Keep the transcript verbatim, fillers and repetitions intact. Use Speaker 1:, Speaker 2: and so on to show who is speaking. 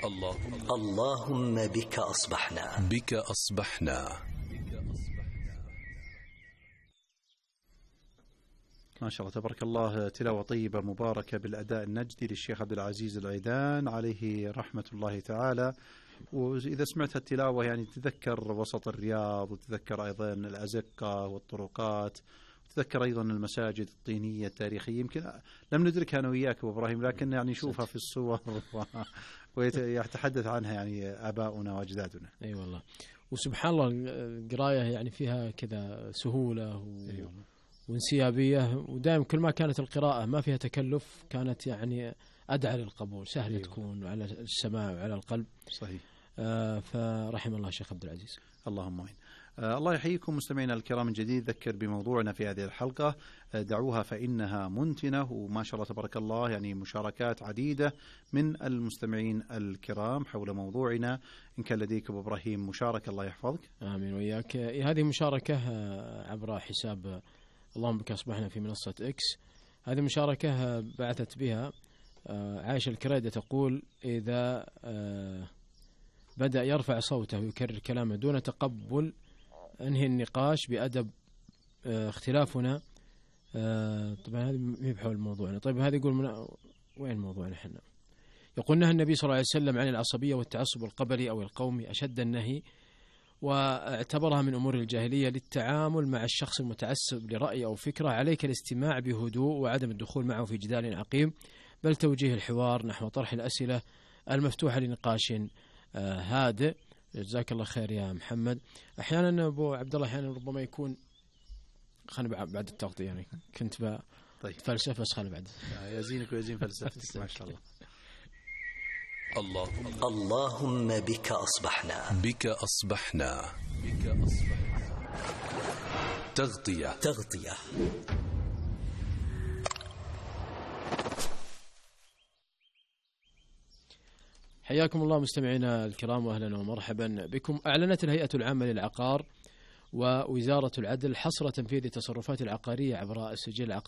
Speaker 1: اللهم, اللهم بك أصبحنا
Speaker 2: بك أصبحنا.
Speaker 3: ما شاء الله تبارك الله، تلاوة طيبة مباركة بالأداء النجدي للشيخ عبد العزيز العيدان عليه رحمة الله تعالى. وإذا سمعت التلاوة يعني تذكر وسط الرياض، وتذكر أيضا الأزقة والطرقات، وتذكر أيضا المساجد الطينية التاريخية. يمكن لم ندركها أنا وياك أبو إبراهيم، لكن يعني نشوفها في الصور ويتحدث عنها يعني آباؤنا وأجدادنا.
Speaker 4: أي أيوة والله. وسبحان الله القراية يعني فيها كذا سهولة و... أيوة. وانسيابية، ودائما كل ما كانت القراءة ما فيها تكلف كانت يعني أدعى للقبول، سهل أيوة. تكون على السماع وعلى القلب.
Speaker 3: صحيح.
Speaker 4: آه فرحم الله الشيخ عبد العزيز.
Speaker 3: اللهم آمين. آه الله يحييكم مستمعينا الكرام من جديد. ذكر بموضوعنا في هذه الحلقة، آه دعوها فإنها منتنة. وما شاء الله تبارك الله يعني مشاركات عديدة من المستمعين الكرام حول موضوعنا. إن كان لديك أبو إبراهيم مشاركة الله يحفظك.
Speaker 4: آمين وإياك. هذه مشاركة عبر حساب اللهم بك أصبحنا في منصة إكس. هذه مشاركة بعثت بها عائشة الكريدة، تقول: إذا بدأ يرفع صوته ويكرر كلامه دون تقبل انهي النقاش بأدب اختلافنا. طبعا هذه مي بحول موضوعنا. طيب هذه يقول من وين موضوعنا احنا؟ يقول: نهى النبي صلى الله عليه وسلم عن العصبية والتعصب القبلي أو القومي أشد النهي، واعتبرها من أمور الجاهلية. للتعامل مع الشخص المتعصب لرأي أو فكرة عليك الاستماع بهدوء وعدم الدخول معه في جدال عقيم، بل توجيه الحوار نحو طرح الأسئلة المفتوحة لنقاش آه هادئ. جزاك الله خير يا محمد. أحيانا أبو عبد الله أحيانا ربما يكون خلنا بعد التغطية يعني كنت ب طيب فلسفة، بس خلنا بعد
Speaker 3: يزينك ويزين فلسفتك. ما شاء الله.
Speaker 1: اللهم, اللهم بك أصبحنا
Speaker 2: بك أصبحنا بك أصبحنا. تغطية
Speaker 1: تغطية
Speaker 4: حياكم الله مستمعينا الكرام، وأهلا ومرحبا بكم. أعلنت الهيئة العامة للعقار ووزارة العدل حصر تنفيذ التصرفات العقارية عبر السجل العقاري